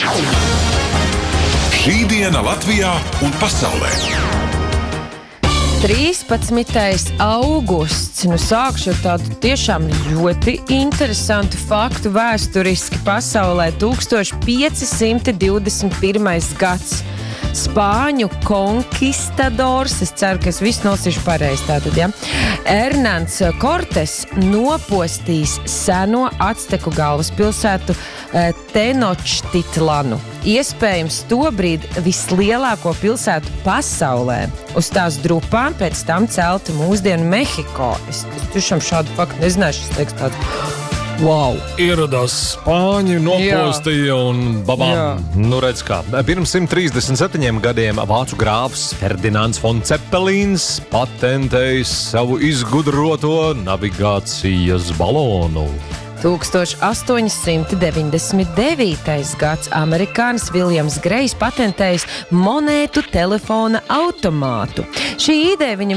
Šī diena Latvijā un pasaulē. 13. augusts. Sākšu ar tādu tiešām ļoti interesantu faktu vēsturiski pasaulē. 1521. gads. Spāņu konkistadors, es ceru, ka es visu nolasīšu pareizi tātad, ja? Hernans Cortes nopostīs seno acteku galvaspilsētu Tenočtitlanu. Iespējams, tobrīd vislielāko pilsētu pasaulē. Uz tās drupām pēc tam celta mūsdienu Mehiko. Es tiešām šādu faktu nezināšu, es liekas tāds... Wow. Ieradās spāņi, nopostīja un babām. Nu redz kā. Pirms 137 gadiem vācu grāfs Ferdinands von Cepelīns patentējis savu izgudroto navigācijas balonu. 1899. gads. Amerikānis Viljams Grejs patentējis monētu telefona automātu. Šī ideja viņam